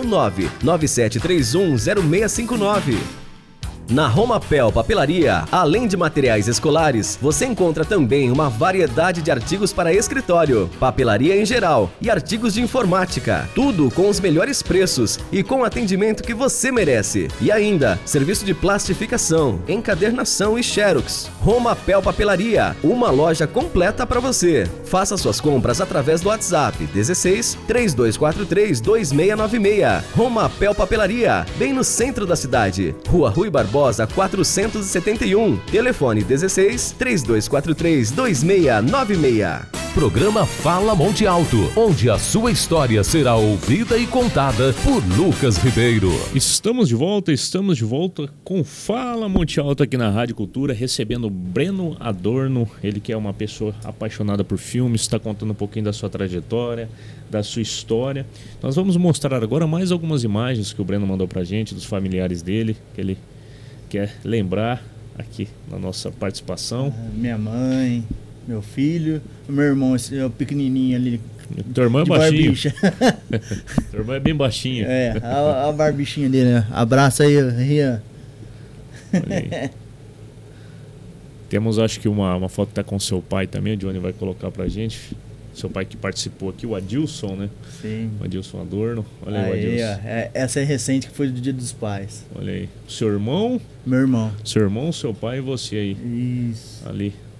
99731-0659. Na Romapel Papelaria, além de materiais escolares, você encontra também uma variedade de artigos para escritório, papelaria em geral e artigos de informática. Tudo com os melhores preços e com o atendimento que você merece. E ainda, serviço de plastificação, encadernação e xerox. Romapel Papelaria, uma loja completa para você. Faça suas compras através do WhatsApp 16 3243 2696. Romapel Papelaria, bem no centro da cidade. Rua Rui Barbosa 471. Telefone 16 3243 2696. Programa Fala Monte Alto, onde a sua história será ouvida e contada por Lucas Ribeiro. Estamos de volta com Fala Monte Alto aqui na Rádio Cultura, recebendo Breno Adorno, ele que é uma pessoa apaixonada por filmes, está contando um pouquinho da sua trajetória, da sua história. Nós vamos mostrar agora mais algumas imagens que o Breno mandou pra gente, dos familiares dele, que ele quer lembrar aqui na nossa participação. Minha mãe, meu filho, meu irmão, esse é o pequenininho ali. Tua irmã é baixinha. Tua irmã é bem baixinha. É, a barbichinha dele, né? Abraça aí, Rian. Olha aí. Temos, acho que uma foto que tá com seu pai também, o Johnny vai colocar pra gente. Seu pai que participou aqui, o Adilson, né? Sim. O Adilson Adorno. Olha aí, o Adilson. Essa é recente, que foi do Dia dos Pais. Olha aí. O seu irmão? Meu irmão. Seu irmão, seu pai e você aí. Isso. Ali,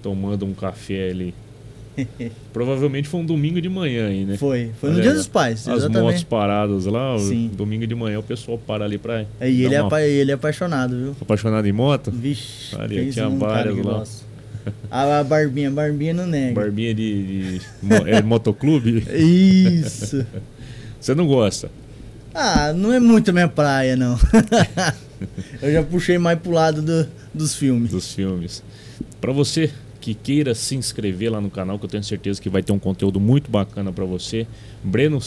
tomando um café ali. Provavelmente foi um domingo de manhã aí, né? Foi no Dia dos Pais, exatamente. As motos paradas lá, domingo de manhã o pessoal para ali pra... E ele é apaixonado, viu? Apaixonado em moto? Vixe, ali, tinha várias lá. A barbinha não nega. Barbinha de motoclube? Isso. Você não gosta? Não é muito a minha praia, não. Eu já puxei mais pro lado dos filmes. Dos filmes. Pra você que queira se inscrever lá no canal, que eu tenho certeza que vai ter um conteúdo muito bacana para você, Breno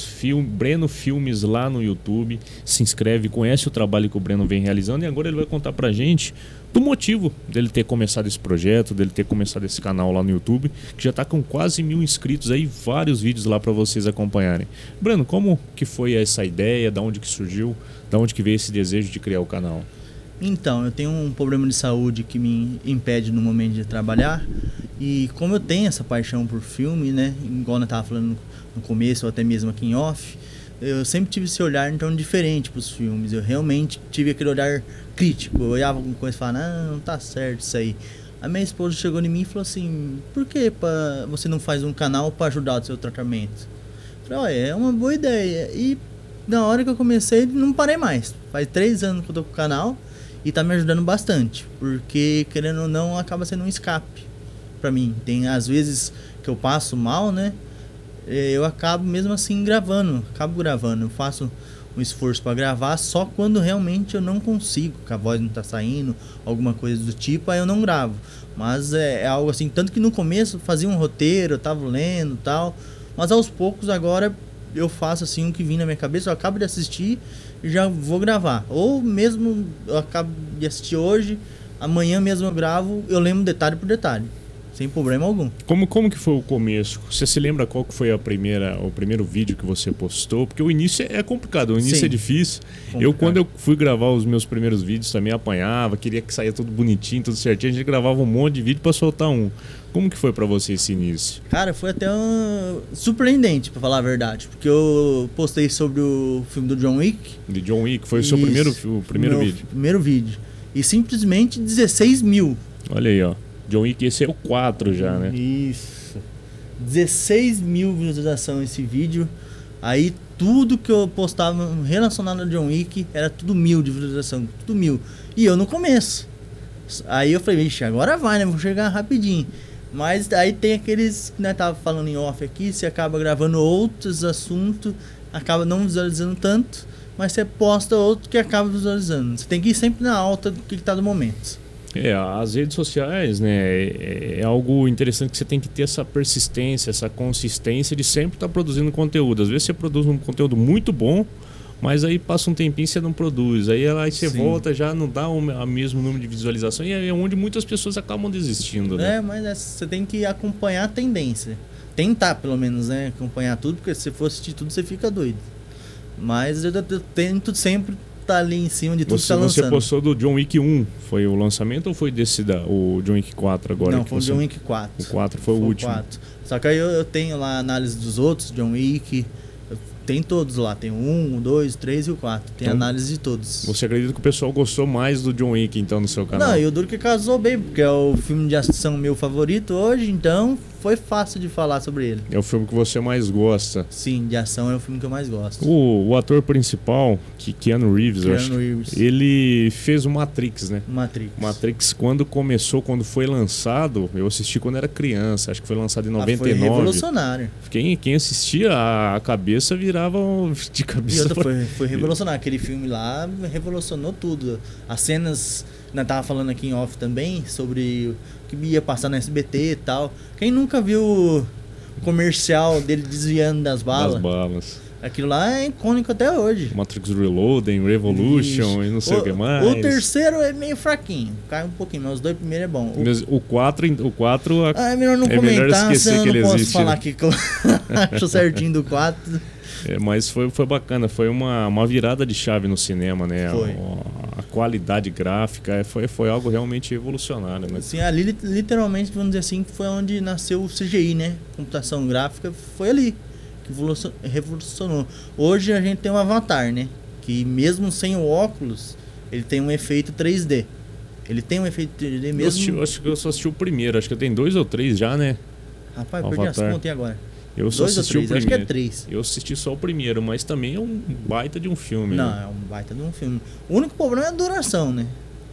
Filmes lá no YouTube, se inscreve, conhece o trabalho que o Breno vem realizando, e agora ele vai contar pra gente do motivo dele ter começado esse projeto, dele ter começado esse canal lá no YouTube, que já tá com quase 1000 inscritos aí, vários vídeos lá para vocês acompanharem. Breno, como que foi essa ideia, da onde que surgiu, da onde que veio esse desejo de criar o canal? Então, eu tenho um problema de saúde que me impede no momento de trabalhar, e como eu tenho essa paixão por filme, né, igual eu estava falando no começo, ou até mesmo aqui em off, eu sempre tive esse olhar então diferente para os filmes. Eu realmente tive aquele olhar crítico, eu olhava alguma coisa e falava, não tá certo isso aí. A minha esposa chegou em mim e falou assim, por que você não faz um canal para ajudar o seu tratamento? Eu falei, é uma boa ideia. E na hora que eu comecei, não parei mais. Faz 3 anos que eu tô com o canal, e tá me ajudando bastante, porque querendo ou não acaba sendo um escape pra mim. Tem às vezes que eu passo mal, né? Eu acabo mesmo assim gravando, eu faço um esforço para gravar só quando realmente eu não consigo, que a voz não tá saindo, alguma coisa do tipo, aí eu não gravo. Mas é algo assim, tanto que no começo eu fazia um roteiro, eu tava lendo e tal, mas aos poucos agora eu faço assim o que vinha na minha cabeça, eu acabo de assistir e já vou gravar. Ou mesmo eu acabo de assistir hoje, amanhã mesmo eu gravo, eu lembro detalhe por detalhe, sem problema algum. Como que foi o começo? Você se lembra qual que foi o primeiro vídeo que você postou? Porque o início é complicado, o início é difícil. Complicado. Quando eu fui gravar os meus primeiros vídeos, também apanhava, queria que saia tudo bonitinho, tudo certinho. A gente gravava um monte de vídeo para soltar um. Como que foi pra você esse início? Cara, foi até surpreendente, pra falar a verdade. Porque eu postei sobre o filme do John Wick. De John Wick, foi o seu primeiro vídeo? Primeiro vídeo. E simplesmente 16 mil. Olha aí, ó. John Wick, esse é o 4 já, né? Isso. 16 mil visualizações esse vídeo. Aí tudo que eu postava relacionado a John Wick era tudo 1000 de visualização. Tudo 1000. E eu no começo. Aí eu falei, vixe, agora vai, né? Vou chegar rapidinho. Mas aí tem aqueles que nós tava falando em off aqui, você acaba gravando outros assuntos, acaba não visualizando tanto, mas você posta outro que acaba visualizando. Você tem que ir sempre na alta do que tá do momento. As redes sociais, né, é algo interessante, que você tem que ter essa persistência, essa consistência de sempre estar produzindo conteúdo. Às vezes você produz um conteúdo muito bom, mas aí passa um tempinho e você não produz. Aí você volta, já não dá o mesmo número de visualização, e é onde muitas pessoas acabam desistindo, né? Mas você tem que acompanhar a tendência. Tentar, pelo menos, né? Acompanhar tudo, porque se for assistir tudo, você fica doido. Mas eu tento sempre estar ali em cima de tudo que tá lançando. Você postou do John Wick 1, foi o lançamento, ou foi o John Wick 4 agora? Não, foi o John Wick 4. O 4 foi o último. 4. Só que aí eu tenho lá a análise dos outros, John Wick... Tem todos lá, tem o 1, o 2, o 3 e o 4. Tem então, análise de todos. Você acredita que o pessoal gostou mais do John Wick, então, no seu canal? Não, e o duro que casou bem, porque é o filme de ação meu favorito hoje, então foi fácil de falar sobre ele. É o filme que você mais gosta? Sim, de ação é o filme que eu mais gosto. O ator principal, Keanu Reeves, ele fez o Matrix, né? Matrix, quando foi lançado, eu assisti quando era criança, acho que foi lançado em 99. Foi revolucionário. Quem assistia, a cabeça virava de cabeça. Foi revolucionário. Aquele filme lá revolucionou tudo. As cenas, nós tava falando aqui em off também, sobre o que ia passar na SBT e tal. Quem nunca viu o comercial dele desviando das balas? Aquilo lá é icônico até hoje. Matrix Reloading, Revolution e não sei o que mais. O terceiro é meio fraquinho, cai um pouquinho, mas os 2 primeiros é bom. O 4 é melhor não comentar, melhor esquecer que ele existe. Eu não posso falar aqui que eu acho certinho do 4. Mas foi bacana, foi uma virada de chave no cinema, né? A qualidade gráfica foi algo realmente revolucionário, né? Assim, ali literalmente, vamos dizer assim, foi onde nasceu o CGI, né? Computação gráfica, foi ali que revolucionou. Hoje a gente tem um Avatar, né? Que mesmo sem o óculos, ele tem um efeito 3D. Ele tem um efeito 3D mesmo. Acho que eu só assisti o primeiro, acho que tem 2 ou 3 já, né? Rapaz, perdi as contas agora. Eu só assisti o primeiro. Acho que é 3. Eu assisti só o primeiro, mas também é um baita de um filme. Não, né? É um baita de um filme. O único problema é a duração, né?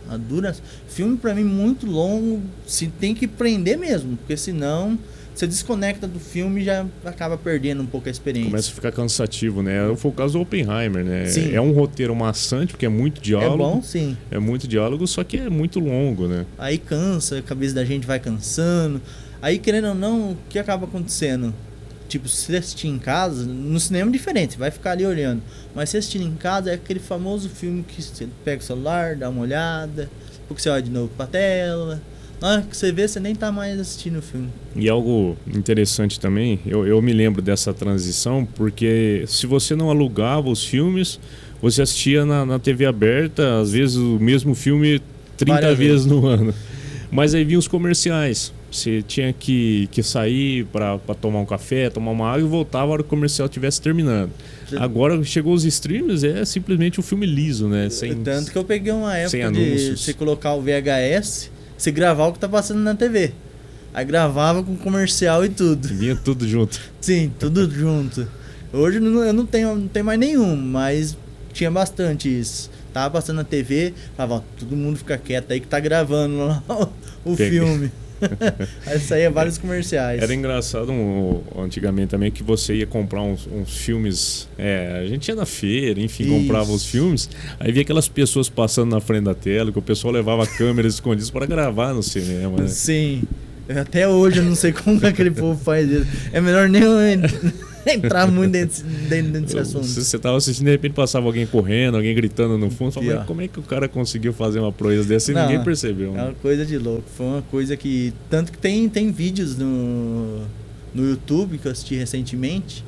Filme pra mim muito longo, se tem que prender mesmo, porque senão você desconecta do filme e já acaba perdendo um pouco a experiência. Começa a ficar cansativo, né? Foi o caso do Oppenheimer, né? Sim. É um roteiro maçante, porque é muito diálogo. É bom, sim. É muito diálogo, só que é muito longo, né? Aí cansa, a cabeça da gente vai cansando. Aí, querendo ou não, o que acaba acontecendo? Tipo, se você assistir em casa, no cinema é diferente, você vai ficar ali olhando. Mas se assistir em casa é aquele famoso filme que você pega o celular, dá uma olhada, porque você olha de novo pra tela. Na hora que você vê, você nem tá mais assistindo o filme. E algo interessante também, eu me lembro dessa transição, porque se você não alugava os filmes, você assistia na TV aberta, às vezes o mesmo filme 30 vezes no ano. Mas aí vinham os comerciais. Você tinha que sair para tomar um café, tomar uma água e voltava a hora que o comercial estivesse terminando. Agora chegou os streams, é simplesmente um filme liso, né? Tanto que eu peguei uma época de você colocar o VHS, você gravar o que tá passando na TV. Aí gravava com comercial e tudo. Vinha tudo junto. Sim, tudo junto. Hoje eu não tenho mais nenhum, mas tinha bastante isso. Tava passando na TV, falava, todo mundo fica quieto aí que tá gravando lá o filme. Aí saía vários comerciais. Era engraçado antigamente também que você ia comprar uns filmes. A gente ia na feira, enfim, comprava os filmes. Aí via aquelas pessoas passando na frente da tela, que o pessoal levava câmeras escondidas para gravar no cinema, né? Sim. Até hoje eu não sei como aquele povo faz isso. É melhor nem entrar muito dentro desse assunto. Você tava assistindo, de repente passava alguém correndo, alguém gritando no fundo. Falava, como é que o cara conseguiu fazer uma proeza dessa e ninguém percebeu? É uma coisa de louco. Foi uma coisa que... Tanto que tem vídeos no YouTube que eu assisti recentemente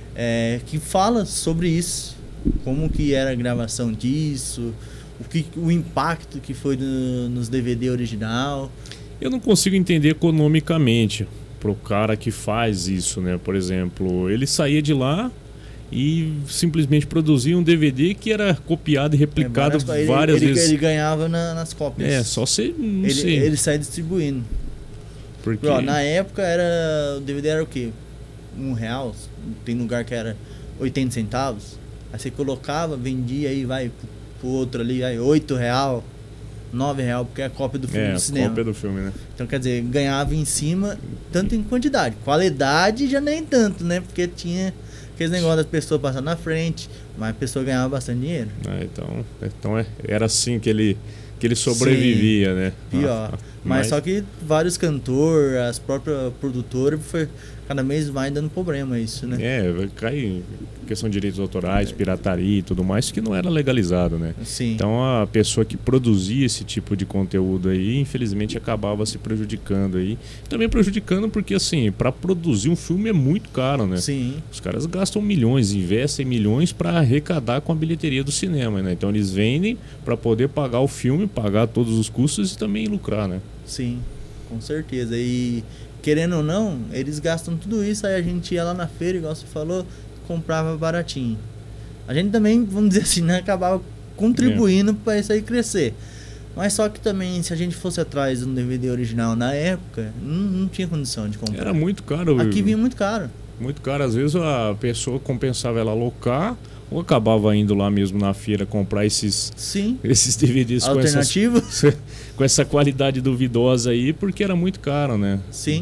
que fala sobre isso. Como que era a gravação disso, o impacto que foi nos DVD original. Eu não consigo entender economicamente pro cara que faz isso, né? Por exemplo, ele saía de lá e simplesmente produzia um DVD que era copiado e replicado várias vezes. Ele ganhava nas cópias. Só se... Ele sai distribuindo. Porque... na época o DVD era o quê? R$1. Tem lugar que era 80 centavos. Aí você colocava, vendia aí, vai pro outro ali, aí R$8, R$9, porque é a cópia do filme do cinema. Cópia do filme, né? Então, quer dizer, ganhava em cima, tanto em quantidade. Qualidade já nem tanto, né? Porque tinha aqueles negócios das pessoas passando na frente, mas a pessoa ganhava bastante dinheiro. Então era assim que ele sobrevivia, né? Pior. Mas só que vários cantores, as próprias produtoras, foi cada vez mais dando problema isso, né? Cai questão de direitos autorais, pirataria e tudo mais, que não era legalizado, né? Sim. Então a pessoa que produzia esse tipo de conteúdo aí, infelizmente acabava se prejudicando aí. Também prejudicando porque, assim, para produzir um filme é muito caro, né? Sim. Os caras gastam milhões, investem milhões para arrecadar com a bilheteria do cinema, né? Então eles vendem para poder pagar o filme, pagar todos os custos e também lucrar, né? Sim, com certeza. E querendo ou não, eles gastam tudo isso, aí a gente ia lá na feira, igual você falou, comprava baratinho. A gente também, vamos dizer assim, né, acabava contribuindo para isso aí crescer. Mas só que também, se a gente fosse atrás do DVD original na época, não tinha condição de comprar. Era muito caro. Aqui vinha muito caro. Muito caro. Às vezes a pessoa compensava ela alocar ou acabava indo lá mesmo na feira comprar esses DVDs alternativos com essa qualidade duvidosa aí, porque era muito caro, né? Sim.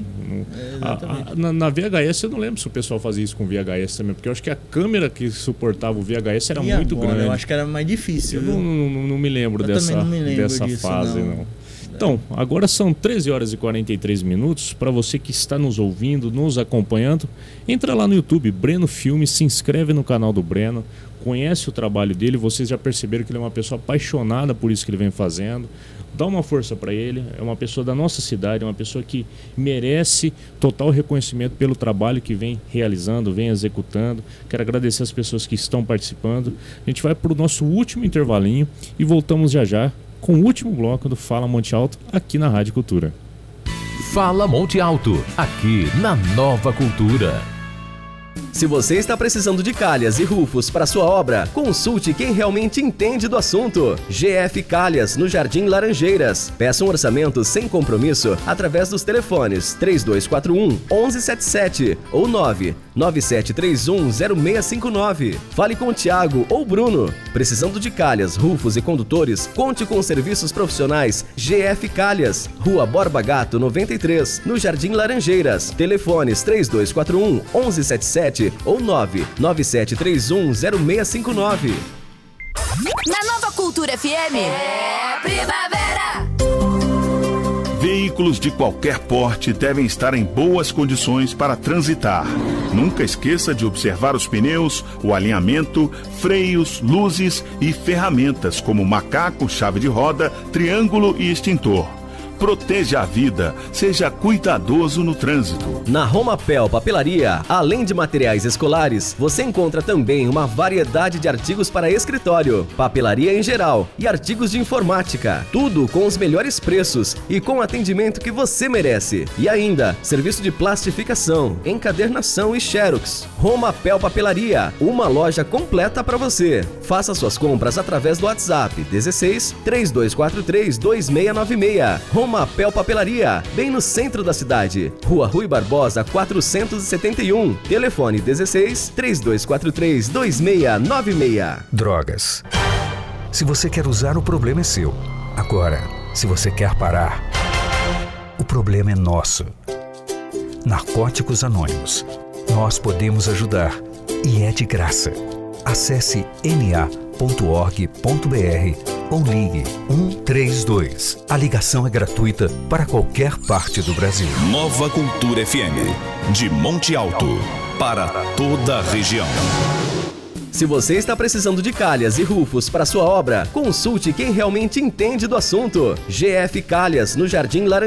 Na VHS eu não lembro se o pessoal fazia isso com VHS também, porque eu acho que a câmera que suportava o VHS era muito grande. Eu acho que era mais difícil. Eu não me lembro dessa fase, não. Então, agora são 13 horas e 43 minutos. Para você que está nos ouvindo, nos acompanhando, entra lá no YouTube, Breno Filmes, se inscreve no canal do Breno, conhece o trabalho dele, vocês já perceberam que ele é uma pessoa apaixonada por isso que ele vem fazendo. Dá uma força para ele, é uma pessoa da nossa cidade, é uma pessoa que merece total reconhecimento pelo trabalho que vem realizando, vem executando. Quero agradecer as pessoas que estão participando. A gente vai para o nosso último intervalinho e voltamos já com o último bloco do Fala Monte Alto aqui na Rádio Cultura. Fala Monte Alto, aqui na Nova Cultura. Se você está precisando de calhas e rufos para sua obra, consulte quem realmente entende do assunto. GF Calhas, no Jardim Laranjeiras. Peça um orçamento sem compromisso através dos telefones 3241 1177 ou 99731 0659. Fale com o Thiago ou Bruno. Precisando de calhas, rufos e condutores, conte com os serviços profissionais GF Calhas, Rua Borba Gato 93, no Jardim Laranjeiras. Telefones 3241 1177 ou 99731 0659. Na Nova Cultura FM é primavera! Veículos de qualquer porte devem estar em boas condições para transitar. Nunca esqueça de observar os pneus, o alinhamento, freios, luzes e ferramentas como macaco, chave de roda, triângulo e extintor. Proteja a vida, seja cuidadoso no trânsito. Na Romapel Papelaria, além de materiais escolares, você encontra também uma variedade de artigos para escritório, papelaria em geral e artigos de informática. Tudo com os melhores preços e com o atendimento que você merece. E ainda, serviço de plastificação, encadernação e xerox. Romapel Papelaria, uma loja completa para você. Faça suas compras através do WhatsApp 16 3243 2696. Romapel Papelaria, bem no centro da cidade. Rua Rui Barbosa 471. Telefone 16 3243 2696. Drogas. Se você quer usar, o problema é seu. Agora, se você quer parar, o problema é nosso. Narcóticos Anônimos. Nós podemos ajudar e é de graça. Acesse na.org.br ou ligue 132. A ligação é gratuita para qualquer parte do Brasil. Nova Cultura FM, de Monte Alto, para toda a região. Se você está precisando de calhas e rufos para sua obra, consulte quem realmente entende do assunto. GF Calhas, no Jardim Laranjeiras.